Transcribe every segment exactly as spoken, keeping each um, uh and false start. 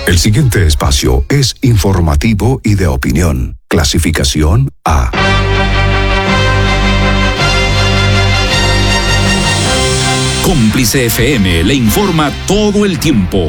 El siguiente espacio es informativo y de opinión. Clasificación A. Cómplice F M le informa todo el tiempo.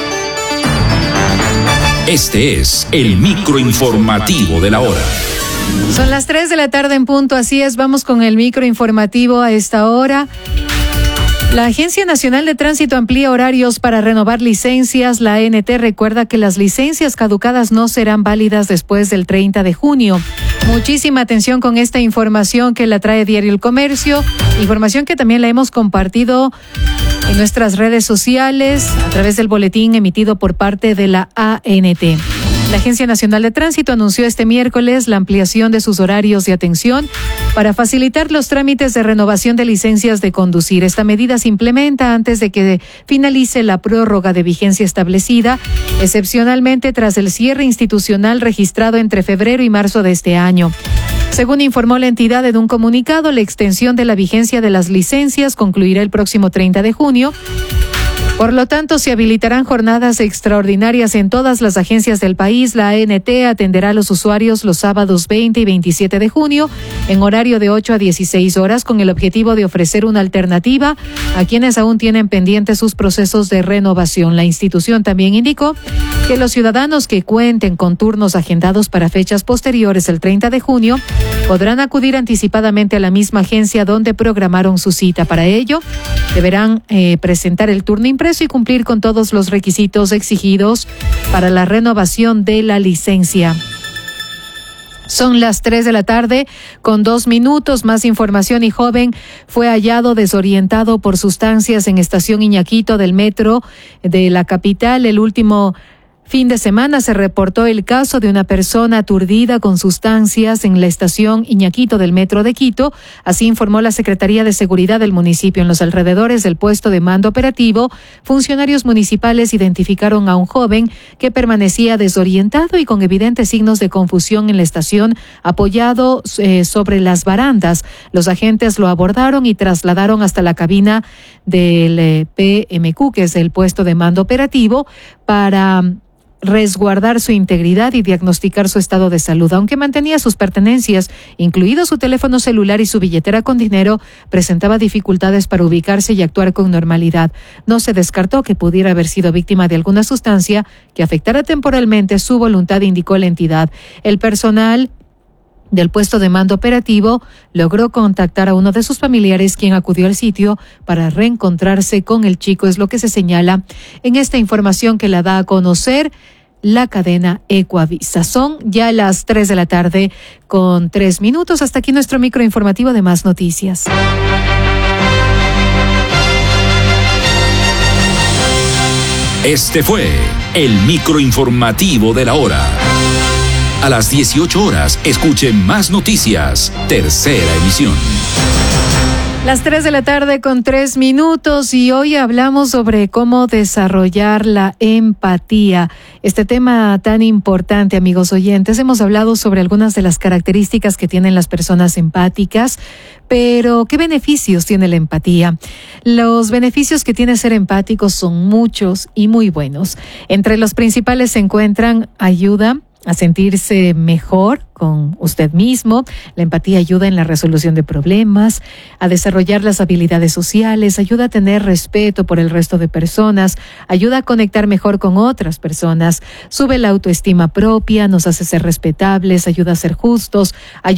Este es el microinformativo de la hora. Son las tres de la tarde en punto, así es, vamos con el microinformativo a esta hora. La Agencia Nacional de Tránsito amplía horarios para renovar licencias. La A N T recuerda que las licencias caducadas no serán válidas después del treinta de junio. Muchísima atención con esta información que la trae Diario El Comercio, información que también la hemos compartido en nuestras redes sociales a través del boletín emitido por parte de la A N T. La Agencia Nacional de Tránsito anunció este miércoles la ampliación de sus horarios de atención para facilitar los trámites de renovación de licencias de conducir. Esta medida se implementa antes de que finalice la prórroga de vigencia establecida, excepcionalmente tras el cierre institucional registrado entre febrero y marzo de este año. Según informó la entidad en un comunicado, la extensión de la vigencia de las licencias concluirá el próximo treinta de junio. Por lo tanto, se habilitarán jornadas extraordinarias en todas las agencias del país. La A N T atenderá a los usuarios los sábados veinte y veintisiete de junio en horario de ocho a dieciséis horas con el objetivo de ofrecer una alternativa a quienes aún tienen pendientes sus procesos de renovación. La institución también indicó que los ciudadanos que cuenten con turnos agendados para fechas posteriores al treinta de junio podrán acudir anticipadamente a la misma agencia donde programaron su cita. Para ello, deberán eh, presentar el turno impreso y cumplir con todos los requisitos exigidos para la renovación de la licencia. Son las tres de la tarde con dos minutos. Más información. Y joven fue hallado desorientado por sustancias en estación Iñaquito del metro de la capital. El último fin de semana se reportó el caso de una persona aturdida con sustancias en la estación Iñaquito del metro de Quito. Así informó la Secretaría de Seguridad del municipio. En los alrededores del puesto de mando operativo, funcionarios municipales identificaron a un joven que permanecía desorientado y con evidentes signos de confusión en la estación, apoyado eh, sobre las barandas. Los agentes lo abordaron y trasladaron hasta la cabina del eh, P M Q, que es el puesto de mando operativo, para resguardar su integridad y diagnosticar su estado de salud. Aunque mantenía sus pertenencias, incluido su teléfono celular y su billetera con dinero, presentaba dificultades para ubicarse y actuar con normalidad. No se descartó que pudiera haber sido víctima de alguna sustancia que afectara temporalmente su voluntad, indicó la entidad. El personal del puesto de mando operativo logró contactar a uno de sus familiares, quien acudió al sitio para reencontrarse con el chico, es lo que se señala en esta información que la da a conocer la cadena Ecuavisa. Son ya las tres de la tarde con tres minutos. Hasta aquí nuestro microinformativo de Más Noticias. Este fue el microinformativo de la hora. A las dieciocho horas, escuche Más Noticias, tercera emisión. Las tres de la tarde con tres minutos y hoy hablamos sobre cómo desarrollar la empatía. Este tema tan importante, amigos oyentes. Hemos hablado sobre algunas de las características que tienen las personas empáticas, pero ¿qué beneficios tiene la empatía? Los beneficios que tiene ser empático son muchos y muy buenos. Entre los principales se encuentran ayuda a sentirse mejor con usted mismo. La empatía ayuda en la resolución de problemas, a desarrollar las habilidades sociales, ayuda a tener respeto por el resto de personas, ayuda a conectar mejor con otras personas, sube la autoestima propia, nos hace ser respetables, ayuda a ser justos, ayuda